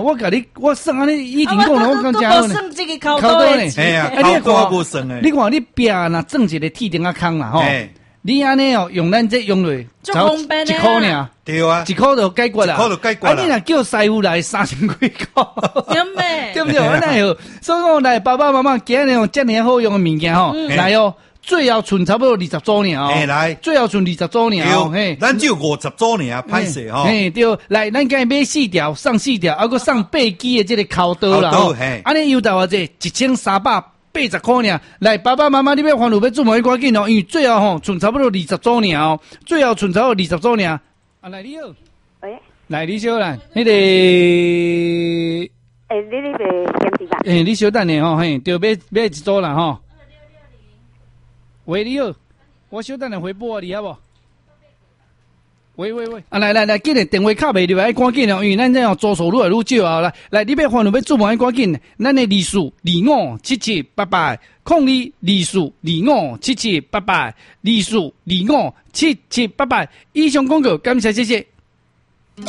我算安尼以前讲了，我讲真好呢。 算这个考多的钱， 哎呀，考多无算诶。 你看你壁若种一个铁钉仔坑啦吼，你安尼哦用咱这用落， 就方便 1块尔， 对啊 ，1块就解决啦， 一块就解决啦。 啊，你若叫师傅来3000几块， 对没？ 对不对？那有，所以讲来爸爸妈妈今日用这么好用的物件吼，来哦。最后剩差不多20组尔哦， 来， 最后剩20组尔哦， 嘿，咱只有50组尔，歹势吼。 嘿，对，来，咱今日买4条，送4条，还佫送8支的这个烤刀啦，吼，安尼优待偌济，1380块尔。来，爸爸妈妈，你要烦恼要做毛赶紧哦，因为最后吼剩差不多20组尔哦，最后剩差不多20组尔。啊，来你好， 喂， 来你小来，你你袂嫌弃吧？ 你小等下吼，嘿，就买1组啦吼。喂，你好，我小等下回拨你好不？喂，啊来，紧嘞，电话卡袂入来，赶紧哦，因为咱这样租数愈来愈少啊，来，你要烦恼要做梦，赶紧，咱的24257788，0224257788，24257788，以上广告，感谢谢谢。